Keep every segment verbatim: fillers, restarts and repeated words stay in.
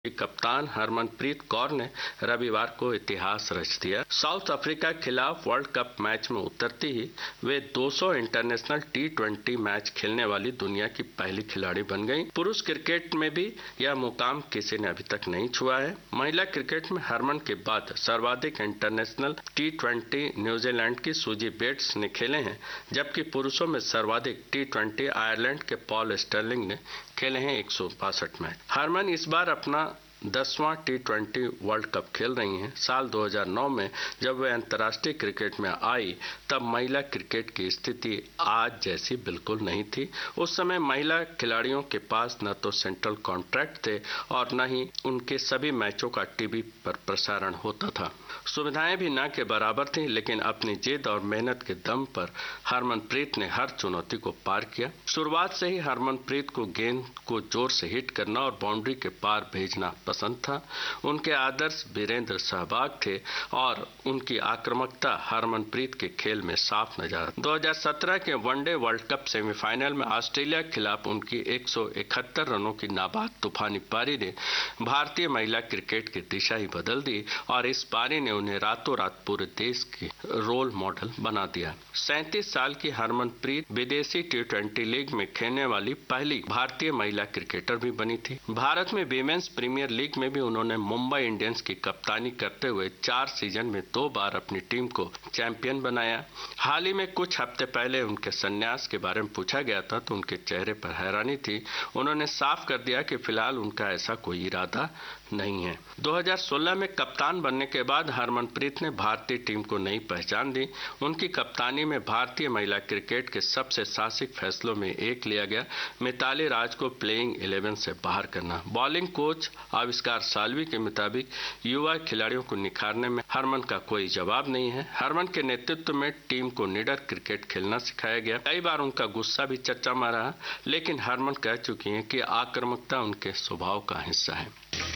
कप्तान हरमनप्रीत कौर ने रविवार को इतिहास रच दिया। साउथ अफ्रीका के खिलाफ वर्ल्ड कप मैच में उतरती ही वे दो सौ इंटरनेशनल टी ट्वेंटी मैच खेलने वाली दुनिया की पहली खिलाड़ी बन गईं। पुरुष क्रिकेट में भी यह मुकाम किसी ने अभी तक नहीं छुआ है। महिला क्रिकेट में हरमन के बाद सर्वाधिक इंटरनेशनल टी ट्वेंटी न्यूजीलैंड की सूजी बेट्स ने खेले हैं, जबकि पुरुषों में सर्वाधिक टी ट्वेंटी आयरलैंड के पॉल स्टर्लिंग ने खेले हैं एक सौ बासठ मैच। हरमन इस बार अपना दसवां टी ट्वेंटी वर्ल्ड कप खेल रही हैं। साल दो हज़ार नौ में जब वे अंतर्राष्ट्रीय क्रिकेट में आई तब महिला क्रिकेट की स्थिति आज जैसी बिल्कुल नहीं थी। उस समय महिला खिलाड़ियों के पास न तो सेंट्रल कॉन्ट्रैक्ट थे और न ही उनके सभी मैचों का टीवी पर प्रसारण होता था। सुविधाएं भी न के बराबर थीं, लेकिन अपनी जिद और मेहनत के दम पर हरमनप्रीत ने हर चुनौती को पार किया। शुरुआत से ही हरमनप्रीत को गेंद को जोर से हिट करना और बाउंड्री के पार भेजना पसंद था। उनके आदर्श वीरेंद्र सहवाग थे और उनकी आक्रामकता हरमनप्रीत के खेल में साफ नजर आती। दो हज़ार सत्रह के वनडे वर्ल्ड कप सेमीफाइनल में ऑस्ट्रेलिया के खिलाफ उनकी एक सौ इकहत्तर रनों की नाबाद तूफानी पारी ने भारतीय महिला क्रिकेट की दिशा ही बदल दी और इस पारी ने उन्हें रातों रात पूरे देश की रोल मॉडल बना दिया। सैंतीस साल की हरमनप्रीत विदेशी टी ट्वेंटी लीग में खेलने वाली पहली भारतीय महिला क्रिकेटर भी बनी थी। भारत में विमेंस प्रीमियर लीग में भी उन्होंने मुंबई इंडियंस की कप्तानी करते हुए चार सीजन में दो बार अपनी टीम को चैंपियन बनाया। हाल ही में कुछ हफ्ते पहले उनके संन्यास के बारे में पूछा गया था तो उनके चेहरे पर हैरानी थी। उन्होंने साफ कर दिया कि फिलहाल उनका ऐसा कोई इरादा नहीं है। दो हज़ार सोलह में कप्तान बनने के बाद हरमनप्रीत ने भारतीय टीम को नई पहचान दी। उनकी कप्तानी में भारतीय महिला क्रिकेट के सबसे साहसिक फैसलों में एक लिया गया मिताली राज को प्लेइंग इलेवन से बाहर करना। बॉलिंग कोच आविष्कार साल्वी के मुताबिक युवा खिलाड़ियों को निखारने में हरमन का कोई जवाब नहीं है। हरमन के नेतृत्व में टीम को निडर क्रिकेट खेलना सिखाया गया। कई बार उनका गुस्सा भी चर्चा में रहा, लेकिन हरमन कह चुकी हैं कि आक्रामकता उनके स्वभाव का हिस्सा है।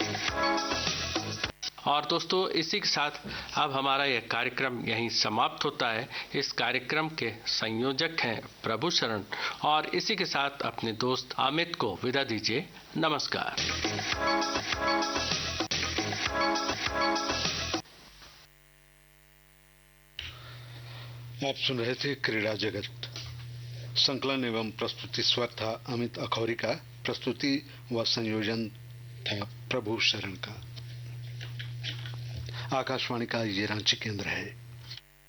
और दोस्तों, इसी के साथ अब हमारा यह कार्यक्रम यहीं समाप्त होता है। इस कार्यक्रम के संयोजक हैं प्रभु शरण और इसी के साथ अपने दोस्त अमित को विदा दीजिए। नमस्कार। आप सुन रहे थे क्रीड़ा जगत। संकलन एवं प्रस्तुति स्वर था अमित अखौरी का, प्रस्तुति व संयोजन था प्रभु शरण का। आकाशवाणी का ये रांची केंद्र है।